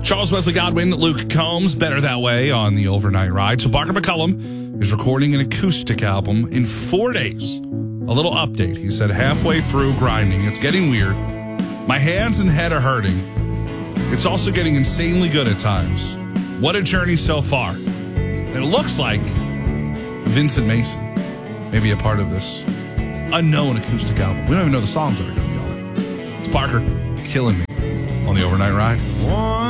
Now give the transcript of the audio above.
Charles Wesley Godwin, Luke Combs, Better That Way on the overnight ride. So Parker McCullum is recording an acoustic album in 4 days. A little update. He said, halfway through grinding, it's getting weird. My hands and head are hurting. It's also getting insanely good at times. What a journey so far. And it looks like Vincent Mason may be a part of this unknown acoustic album. We don't even know the songs that are going to be on it. It's Parker killing me on the overnight ride.